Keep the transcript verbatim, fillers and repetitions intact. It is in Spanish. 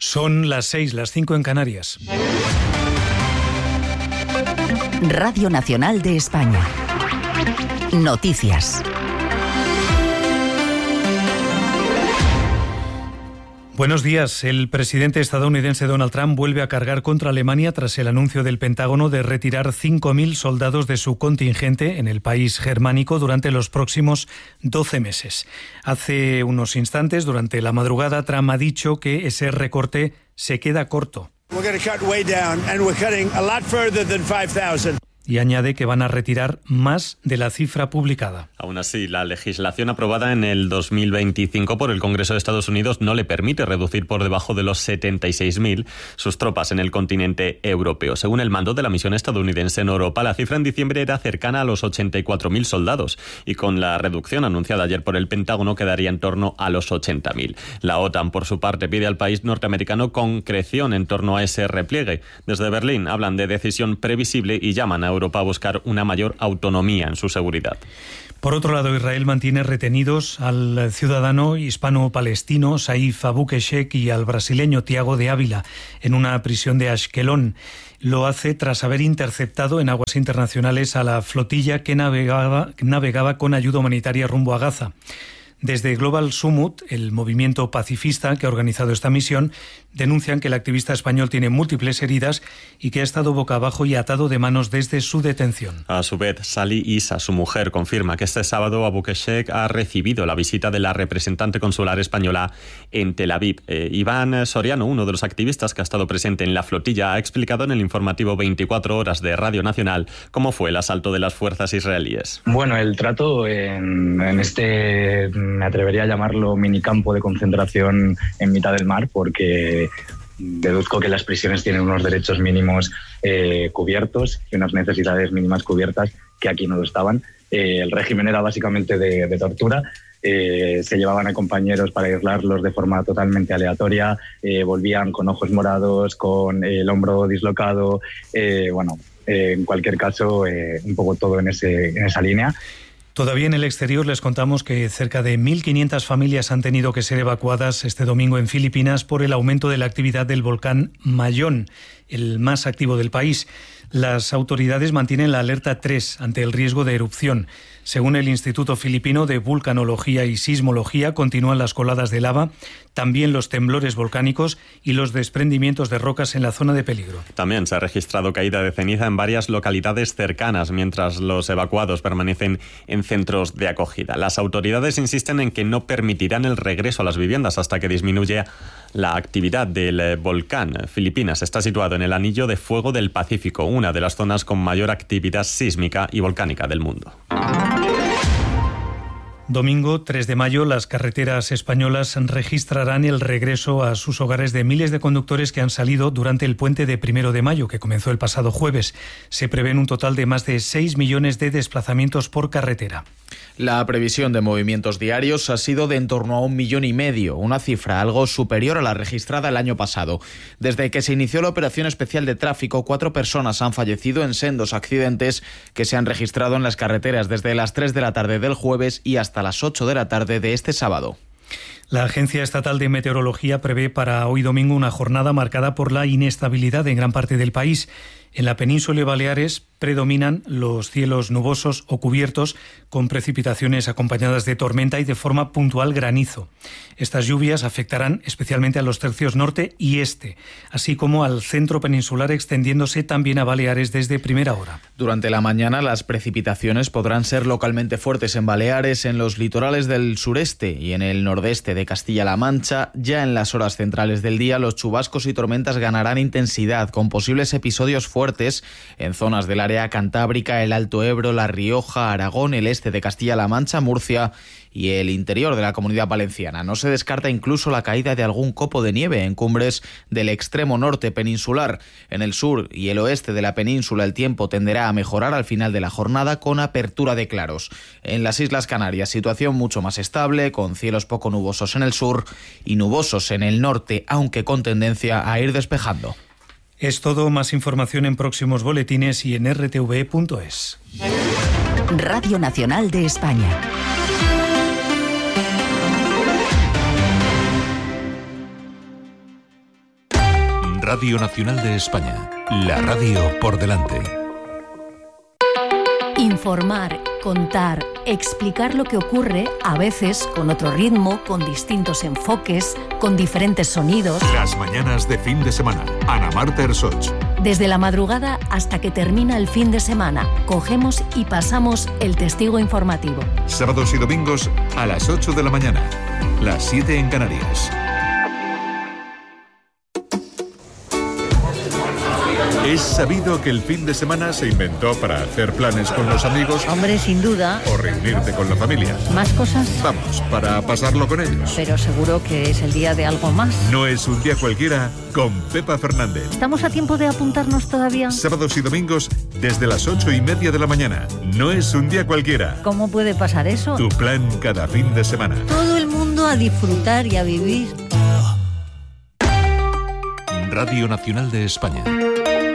Son las seis, las cinco en Canarias. Radio Nacional de España. Noticias. Buenos días. El presidente estadounidense Donald Trump vuelve a cargar contra Alemania tras el anuncio del Pentágono de retirar cinco mil soldados de su contingente en el país germánico durante los próximos doce meses. Hace unos instantes, durante la madrugada, Trump ha dicho que ese recorte se queda corto. Y añade que van a retirar más de la cifra publicada. Aún así, la legislación aprobada en el dos mil veinticinco por el Congreso de Estados Unidos no le permite reducir por debajo de los setenta y seis mil sus tropas en el continente europeo. Según el mando de la misión estadounidense en Europa, la cifra en diciembre era cercana a los ochenta y cuatro mil soldados y con la reducción anunciada ayer por el Pentágono quedaría en torno a los ochenta mil. La OTAN, por su parte, pide al país norteamericano concreción en torno a ese repliegue. Desde Berlín hablan de decisión previsible y llaman a Europa a buscar una mayor autonomía en su seguridad. Por otro lado, Israel mantiene retenidos al ciudadano hispano-palestino Saif Abu Keshek y al brasileño Tiago de Ávila en una prisión de Ashkelon. Lo hace tras haber interceptado en aguas internacionales a la flotilla que navegaba, navegaba con ayuda humanitaria rumbo a Gaza. Desde Global Summit, el movimiento pacifista que ha organizado esta misión, denuncian que el activista español tiene múltiples heridas y que ha estado boca abajo y atado de manos desde su detención. A su vez, Sally Issa, su mujer, confirma que este sábado Abu Keshek ha recibido la visita de la representante consular española en Tel Aviv. Eh, Iván Soriano, uno de los activistas que ha estado presente en la flotilla, ha explicado en el informativo veinticuatro horas de Radio Nacional cómo fue el asalto de las fuerzas israelíes. Bueno, el trato en, en este, me atrevería a llamarlo minicampo de concentración en mitad del mar, porque deduzco que las prisiones tienen unos derechos mínimos eh, cubiertos y unas necesidades mínimas cubiertas que aquí no lo estaban. Eh, el régimen era básicamente de, de tortura. Eh, se llevaban a compañeros para aislarlos de forma totalmente aleatoria, eh, volvían con ojos morados, con eh, el hombro dislocado, eh, bueno, eh, en cualquier caso, eh, un poco todo en, ese, en esa línea. Todavía en el exterior les contamos que cerca de mil quinientas familias han tenido que ser evacuadas este domingo en Filipinas por el aumento de la actividad del volcán Mayón, el más activo del país. Las autoridades mantienen la alerta tres ante el riesgo de erupción. Según el Instituto Filipino de Vulcanología y Sismología, continúan las coladas de lava, también los temblores volcánicos y los desprendimientos de rocas en la zona de peligro. También se ha registrado caída de ceniza en varias localidades cercanas, mientras los evacuados permanecen en centros de acogida. Las autoridades insisten en que no permitirán el regreso a las viviendas hasta que disminuya la actividad del volcán. Filipinas está situado en el anillo de fuego del Pacífico, una de las zonas con mayor actividad sísmica y volcánica del mundo. Domingo tres de mayo, las carreteras españolas registrarán el regreso a sus hogares de miles de conductores que han salido durante el puente de primero de mayo, que comenzó el pasado jueves. Se prevén un total de más de seis millones de desplazamientos por carretera. La previsión de movimientos diarios ha sido de en torno a un millón y medio, una cifra algo superior a la registrada el año pasado. Desde que se inició la operación especial de tráfico, cuatro personas han fallecido en sendos accidentes que se han registrado en las carreteras desde las tres de la tarde del jueves y hasta las ocho de la tarde de este sábado. La Agencia Estatal de Meteorología prevé para hoy domingo una jornada marcada por la inestabilidad en gran parte del país. En la península y Baleares predominan los cielos nubosos o cubiertos con precipitaciones acompañadas de tormenta y de forma puntual granizo. Estas lluvias afectarán especialmente a los tercios norte y este, así como al centro peninsular, extendiéndose también a Baleares desde primera hora. Durante la mañana las precipitaciones podrán ser localmente fuertes en Baleares, en los litorales del sureste y en el nordeste de Castilla-La Mancha. Ya en las horas centrales del día los chubascos y tormentas ganarán intensidad, con posibles episodios fuertes en zonas del área cantábrica, el Alto Ebro, La Rioja, Aragón, el este de Castilla-La Mancha, Murcia y el interior de la Comunidad Valenciana. No se descarta incluso la caída de algún copo de nieve en cumbres del extremo norte peninsular. En el sur y el oeste de la península el tiempo tenderá a mejorar al final de la jornada con apertura de claros. En las Islas Canarias, situación mucho más estable, con cielos poco nubosos en el sur y nubosos en el norte, aunque con tendencia a ir despejando. Es todo. Más información en próximos boletines y en r t v punto es. Radio Nacional de España. Radio Nacional de España, la radio por delante. Informar, contar, explicar lo que ocurre, a veces con otro ritmo, con distintos enfoques, con diferentes sonidos. Las mañanas de fin de semana. Ana Marta Ersoch. Desde la madrugada hasta que termina el fin de semana, cogemos y pasamos el testigo informativo. Sábados y domingos a las ocho de la mañana, las siete en Canarias. Es sabido que el fin de semana se inventó para hacer planes con los amigos. Hombre, sin duda. O reunirte con la familia. ¿Más cosas? Vamos, para pasarlo con ellos. Pero seguro que es el día de algo más. No es un día cualquiera con Pepa Fernández. ¿Estamos a tiempo de apuntarnos todavía? Sábados y domingos desde las ocho y media de la mañana. No es un día cualquiera. ¿Cómo puede pasar eso? Tu plan cada fin de semana. Todo el mundo a disfrutar y a vivir. Radio Nacional de España.